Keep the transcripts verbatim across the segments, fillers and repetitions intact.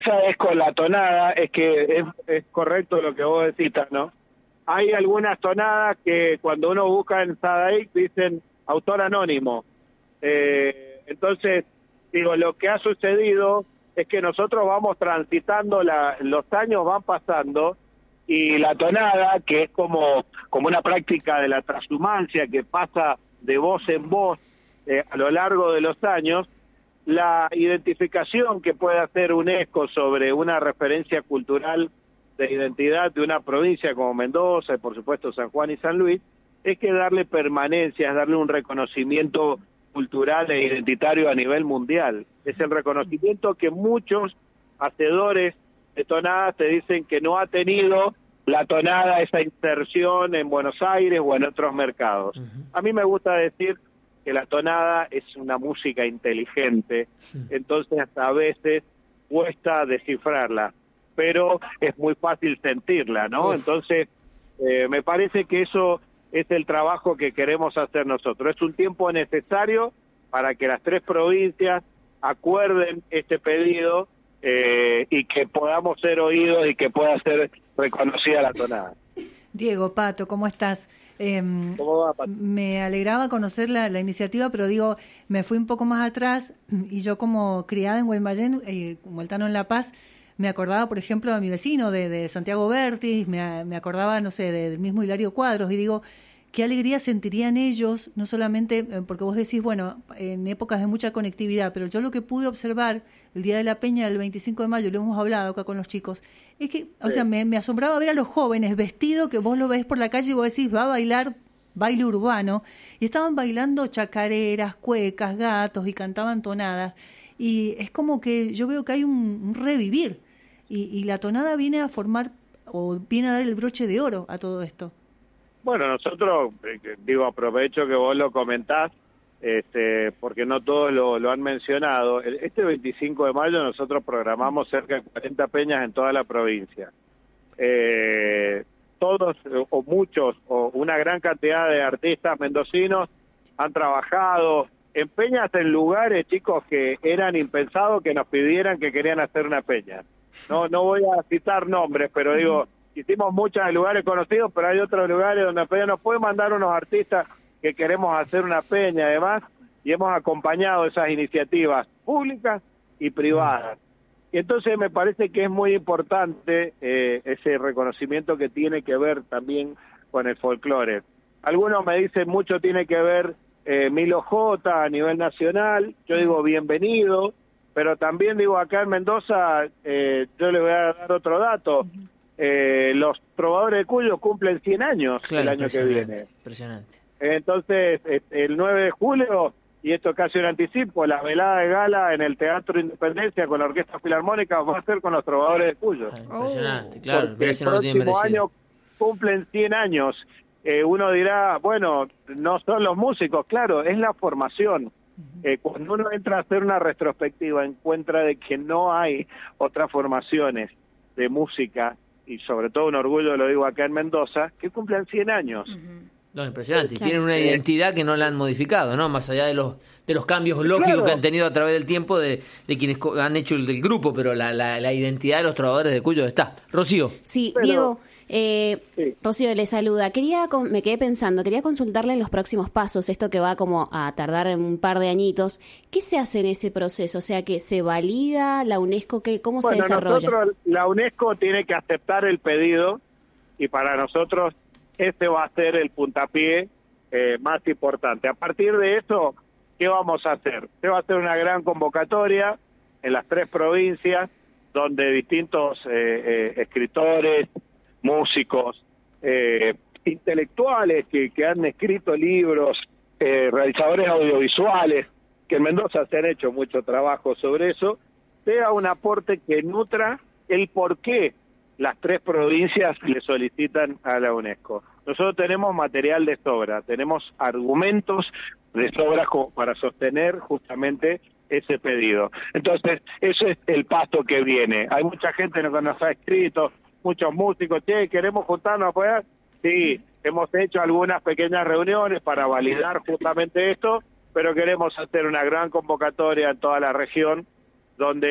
es con la tonada, es que es, es correcto lo que vos decís, ¿no? Hay algunas tonadas que cuando uno busca en Sadaic dicen autor anónimo. Eh, entonces, digo, lo que ha sucedido es que nosotros vamos transitando, la, los años van pasando, y la tonada, que es como, como una práctica de la transhumancia que pasa de voz en voz eh, a lo largo de los años, la identificación que puede hacer UNESCO sobre una referencia cultural de identidad de una provincia como Mendoza y por supuesto San Juan y San Luis, es que darle permanencia, es darle un reconocimiento cultural e identitario a nivel mundial. Es el reconocimiento que muchos hacedores de tonadas te dicen que no ha tenido la tonada, esa inserción en Buenos Aires o en otros mercados. Uh-huh. A mí me gusta decir que la tonada es una música inteligente, entonces hasta a veces cuesta descifrarla, pero es muy fácil sentirla, ¿no? Uf. Entonces, eh, me parece que eso es el trabajo que queremos hacer nosotros. Es un tiempo necesario para que las tres provincias acuerden este pedido eh, y que podamos ser oídos y que pueda ser reconocida la tonada. Diego, Pato, ¿cómo estás? Eh, ¿Cómo va, Pato? Me alegraba conocer la, la iniciativa, pero digo, me fui un poco más atrás y yo como criada en Guaymallén, eh, como el Tano en La Paz, me acordaba, por ejemplo, de mi vecino, de, de Santiago Bertis, me, me acordaba, no sé, del mismo Hilario Cuadros, y digo, qué alegría sentirían ellos, no solamente, porque vos decís, bueno, en épocas de mucha conectividad, pero yo lo que pude observar el día de la Peña del veinticinco de mayo, lo hemos hablado acá con los chicos, es que, o sí. sea, me, me asombraba ver a los jóvenes vestidos, que vos lo ves por la calle y vos decís, va a bailar baile urbano, y estaban bailando chacareras, cuecas, gatos, y cantaban tonadas, y es como que yo veo que hay un, un revivir, y, y la tonada viene a formar, o viene a dar el broche de oro a todo esto. Bueno, nosotros, eh, digo, aprovecho que vos lo comentás, este, porque no todos lo, lo han mencionado. Este veinticinco de mayo nosotros programamos cerca de cuarenta peñas en toda la provincia. Eh, todos, o muchos, o una gran cantidad de artistas mendocinos han trabajado en peñas en lugares, chicos, que eran impensados que nos pidieran que querían hacer una peña. No, no voy a citar nombres, pero digo... Hicimos muchos en lugares conocidos, pero hay otros lugares donde peña nos puede mandar unos artistas que queremos hacer una peña, además, y hemos acompañado esas iniciativas públicas y privadas. Y entonces me parece que es muy importante eh, ese reconocimiento que tiene que ver también con el folclore. Algunos me dicen mucho tiene que ver eh, Milo J a nivel nacional, yo digo bienvenido, pero también digo acá en Mendoza, eh, yo le voy a dar otro dato. Eh, los Trovadores de Cuyo cumplen cien años claro, el año que viene. Impresionante. Entonces, el nueve de julio, y esto es casi un anticipo, la velada de gala en el Teatro Independencia con la Orquesta Filarmónica va a ser con los Trovadores de Cuyo. Ah, impresionante, oh. claro. Porque el próximo año cumplen cien años. Eh, uno dirá, bueno, no son los músicos, claro, es la formación. Eh, cuando uno entra a hacer una retrospectiva, encuentra de que no hay otras formaciones de música, y sobre todo un orgullo, lo digo acá en Mendoza, que cumplan cien años. Uh-huh. No, impresionante. Y claro. Tienen una identidad que no la han modificado, ¿no? Más allá de los de los cambios lógicos claro. que han tenido a través del tiempo de, de quienes han hecho el del grupo, pero la, la, la identidad de los Trovadores de Cuyo está. Rocío. Sí, pero, Diego, eh, sí. Rocío le saluda. Quería, me quedé pensando, quería consultarle los próximos pasos, esto que va como a tardar un par de añitos. ¿Qué se hace en ese proceso? O sea, que se valida la UNESCO, que ¿cómo bueno, se desarrolla? Nosotros, la UNESCO tiene que aceptar el pedido y para nosotros ese va a ser el puntapié eh, más importante. A partir de eso, ¿qué vamos a hacer? Se va a hacer una gran convocatoria en las tres provincias donde distintos eh, eh, escritores, músicos, eh, intelectuales que, que han escrito libros, eh, realizadores audiovisuales, que en Mendoza se han hecho mucho trabajo sobre eso, sea un aporte que nutra el por qué las tres provincias le solicitan a la UNESCO. Nosotros tenemos material de sobra, tenemos argumentos de sobra como para sostener justamente ese pedido. Entonces, eso es el paso que viene. Hay mucha gente que nos ha escrito, muchos músicos, che, queremos juntarnos a apoyar. Sí, hemos hecho algunas pequeñas reuniones para validar justamente esto, pero queremos hacer una gran convocatoria en toda la región donde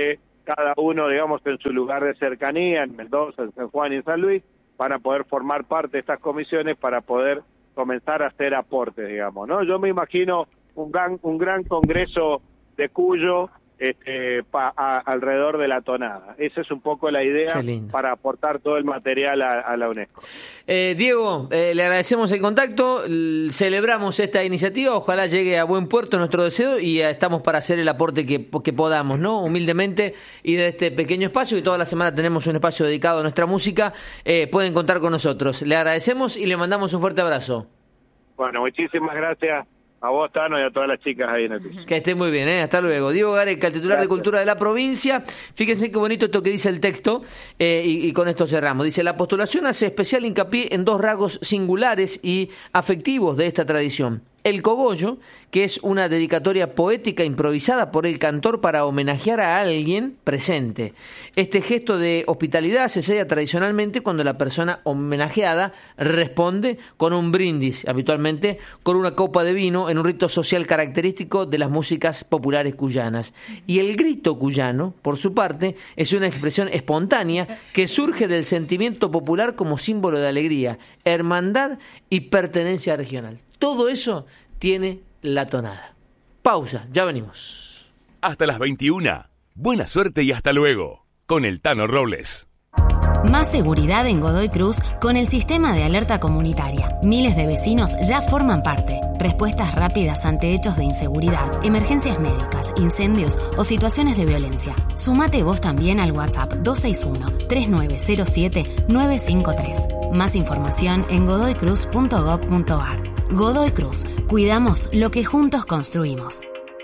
cada uno, digamos, en su lugar de cercanía, en Mendoza, en San Juan y en San Luis, van a poder formar parte de estas comisiones para poder comenzar a hacer aportes, digamos, ¿no? Yo me imagino un gran, un gran congreso de Cuyo este, pa, a, alrededor de la tonada. Esa es un poco la idea para aportar todo el material a, a la UNESCO. Eh, Diego, eh, le agradecemos el contacto, l- celebramos esta iniciativa, ojalá llegue a buen puerto nuestro deseo y eh, estamos para hacer el aporte que, que podamos, ¿no? Humildemente, y de este pequeño espacio, y toda la semana tenemos un espacio dedicado a nuestra música, eh, pueden contar con nosotros. Le agradecemos y le mandamos un fuerte abrazo. Bueno, muchísimas gracias a vos, Tano, y a todas las chicas ahí en el piso. Que esté muy bien, ¿eh? Hasta luego. Diego Gareca, el titular Gracias. de Cultura de la provincia. Fíjense qué bonito esto que dice el texto, eh, y, y con esto cerramos. Dice, la postulación hace especial hincapié en dos rasgos singulares y afectivos de esta tradición. El cogollo, que es una dedicatoria poética improvisada por el cantor para homenajear a alguien presente. Este gesto de hospitalidad se sella tradicionalmente cuando la persona homenajeada responde con un brindis, habitualmente con una copa de vino, en un rito social característico de las músicas populares cuyanas. Y el grito cuyano, por su parte, es una expresión espontánea que surge del sentimiento popular como símbolo de alegría, hermandad y pertenencia regional. Todo eso tiene la tonada. Pausa, ya venimos. Hasta las veintiuna. Buena suerte y hasta luego. Con el Tano Robles. Más seguridad en Godoy Cruz con el sistema de alerta comunitaria. Miles de vecinos ya forman parte. Respuestas rápidas ante hechos de inseguridad, emergencias médicas, incendios o situaciones de violencia. Sumate vos también al WhatsApp dos seis uno, tres nueve cero siete, nueve cinco tres. Más información en godoy cruz punto gob punto ar. Godoy Cruz, cuidamos lo que juntos construimos.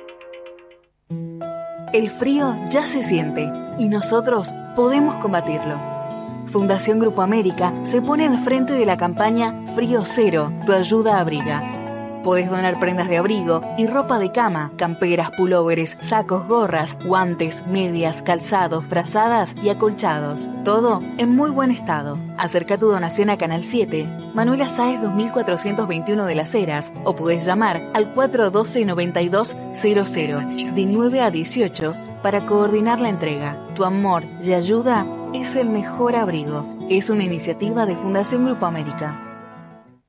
El frío ya se siente y nosotros podemos combatirlo. Fundación Grupo América se pone al frente de la campaña Frío Cero, tu ayuda abriga. Podés donar prendas de abrigo y ropa de cama, camperas, pulóveres, sacos, gorras, guantes, medias, calzados, frazadas y acolchados. Todo en muy buen estado. Acerca tu donación a Canal siete, Manuela Sáez dos mil cuatrocientos veintiuno de Las Heras, o podés llamar al cuatro uno dos, nueve dos cero cero de nueve a dieciocho para coordinar la entrega. Tu amor y ayuda es el mejor abrigo. Es una iniciativa de Fundación Grupo América.